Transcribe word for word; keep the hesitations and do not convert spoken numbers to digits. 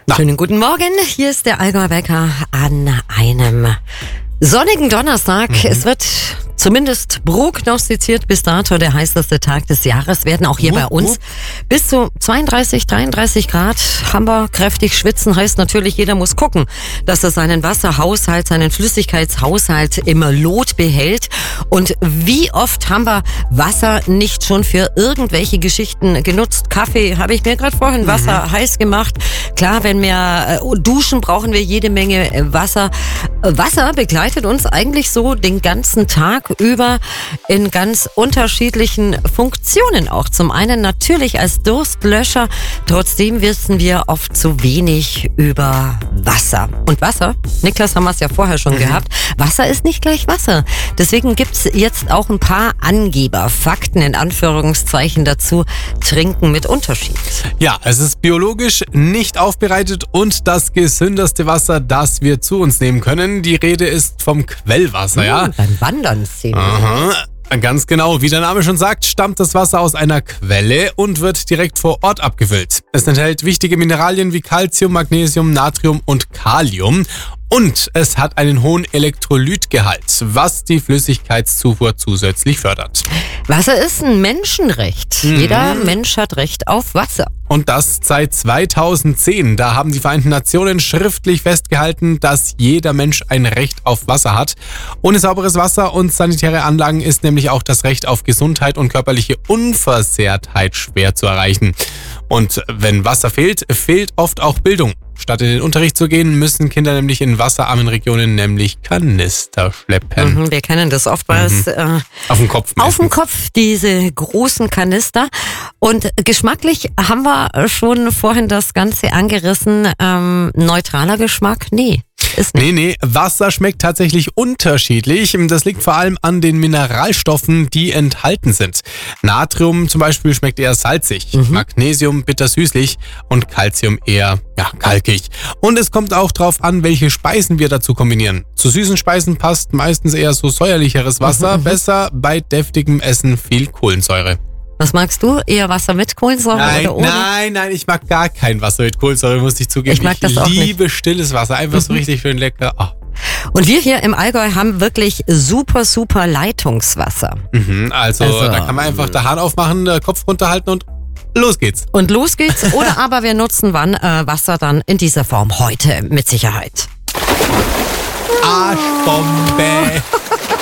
Na. Schönen guten Morgen, hier ist der Allgäuer Wecker an einem sonnigen Donnerstag. Mhm. Es wird zumindest prognostiziert bis dato der heißeste Tag des Jahres, werden auch hier uh, bei uns uh. bis zu zweiunddreißig, dreiunddreißig Grad haben wir kräftig schwitzen. Heißt natürlich, jeder muss gucken, dass er seinen Wasserhaushalt, seinen Flüssigkeitshaushalt im Lot behält. Und wie oft haben wir Wasser nicht schon für irgendwelche Geschichten genutzt? Kaffee habe ich mir gerade vorhin Wasser mhm. heiß gemacht. Klar, wenn wir äh, duschen, brauchen wir jede Menge äh, Wasser. Wasser begleitet uns eigentlich so den ganzen Tag über in ganz unterschiedlichen Funktionen auch. Zum einen natürlich als Durstlöscher, trotzdem wissen wir oft zu wenig über Wasser. Und Wasser, Niklas, haben wir es ja vorher schon mhm. gehabt, Wasser ist nicht gleich Wasser. Deswegen gibt's jetzt auch ein paar Angeber, Fakten in Anführungszeichen dazu, Trinken mit Unterschied. Ja, es ist biologisch nicht aufbereitet und das gesündeste Wasser, das wir zu uns nehmen können. Die Rede ist vom Quellwasser, ja? Hm, beim Wandern sehen wir. Aha. Ganz genau, wie der Name schon sagt, stammt das Wasser aus einer Quelle und wird direkt vor Ort abgefüllt. Es enthält wichtige Mineralien wie Calcium, Magnesium, Natrium und Kalium. Und es hat einen hohen Elektrolytgehalt, was die Flüssigkeitszufuhr zusätzlich fördert. Wasser ist ein Menschenrecht. Mhm. Jeder Mensch hat Recht auf Wasser. Und das seit zweitausendzehn. Da haben die Vereinten Nationen schriftlich festgehalten, dass jeder Mensch ein Recht auf Wasser hat. Ohne sauberes Wasser und sanitäre Anlagen ist nämlich auch das Recht auf Gesundheit und körperliche Unversehrtheit schwer zu erreichen. Und wenn Wasser fehlt, fehlt oft auch Bildung. Statt in den Unterricht zu gehen, müssen Kinder nämlich in wasserarmen Regionen nämlich Kanister schleppen. Mhm, wir kennen das oftmals. Mhm. Äh, auf dem Kopf. Meistens. Auf dem Kopf, diese großen Kanister. Und geschmacklich haben wir schon vorhin das Ganze angerissen. Ähm, neutraler Geschmack? Nee. Ist nicht. Nee, nee, Wasser schmeckt tatsächlich unterschiedlich. Das liegt vor allem an den Mineralstoffen, die enthalten sind. Natrium zum Beispiel schmeckt eher salzig, mhm. Magnesium bittersüßlich und Calcium eher ja, kalkig. Und es kommt auch drauf an, welche Speisen wir dazu kombinieren. Zu süßen Speisen passt meistens eher so säuerlicheres Wasser, mhm. besser bei deftigem Essen viel Kohlensäure. Was magst du? Eher Wasser mit Kohlensäure nein, oder ohne? Nein, nein, ich mag gar kein Wasser mit Kohlensäure, muss ich zugeben. Ich mag das ich auch liebe nicht. Stilles Wasser, einfach mhm. so richtig schön lecker. Oh. Und wir hier im Allgäu haben wirklich super, super Leitungswasser. Mhm, also, also da kann man einfach den Hahn aufmachen, Kopf runterhalten und los geht's. Und los geht's. Oder aber wir nutzen wann äh, Wasser dann in dieser Form heute mit Sicherheit. Arschbombe.